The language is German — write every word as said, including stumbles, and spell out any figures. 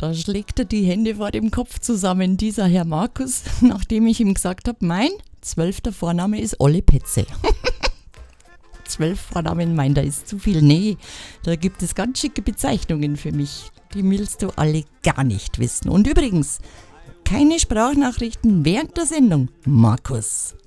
da schlägt er die Hände vor dem Kopf zusammen, dieser Herr Markus, nachdem ich ihm gesagt habe, mein zwölfter Vorname ist Olle Petze. Zwölf Vornamen, mein, da ist zu viel. Nee, da gibt es ganz schicke Bezeichnungen für mich. Die willst du alle gar nicht wissen. Und übrigens, keine Sprachnachrichten während der Sendung, Markus.